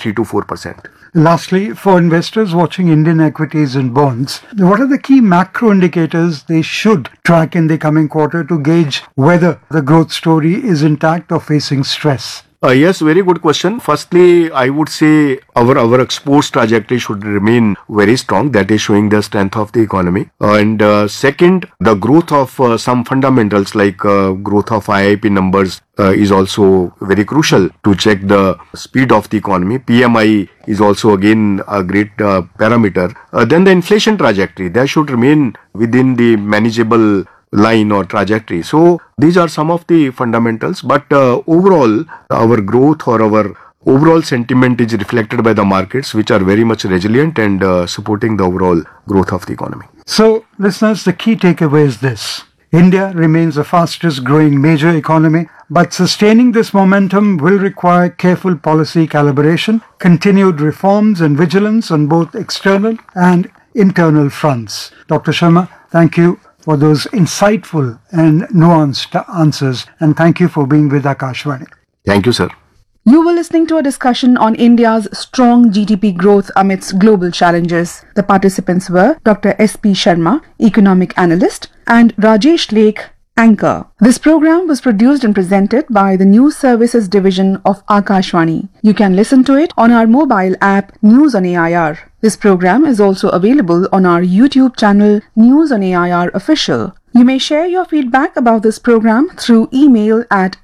3 to 4%. Lastly, for investors watching Indian equities and bonds, what are the key macro indicators they should track in the coming quarter to gauge whether the growth story is intact or facing stress? Yes, very good question. Firstly, I would say our exports trajectory should remain very strong. That is showing the strength of the economy. And second, the growth of some fundamentals like growth of IIP numbers is also very crucial to check the speed of the economy. PMI is also again a great parameter. Then the inflation trajectory, that should remain within the manageable line or trajectory. So these are some of the fundamentals, but overall our growth or our overall sentiment is reflected by the markets, which are very much resilient and supporting the overall growth of the economy. So listeners, the key takeaway is this: India remains the fastest growing major economy, but sustaining this momentum will require careful policy calibration, continued reforms and vigilance on both external and internal fronts. Dr. Sharma, thank you for those insightful and nuanced answers, and thank you for being with Akashvani. Thank you, sir. You were listening to a discussion on India's strong GDP growth amidst global challenges. The participants were Dr. S.P. Sharma, Economic Analyst, and Rajesh Lake, Anchor. This program was produced and presented by the News Services Division of Akashvani. You can listen to it on our mobile app News on AIR. This program is also available on our YouTube channel News on AIR Official. You may share your feedback about this program through email at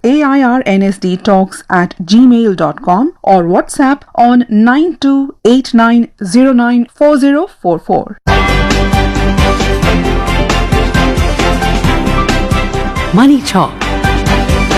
airnsdtalks@gmail.com or WhatsApp on 9289094044. Money Talk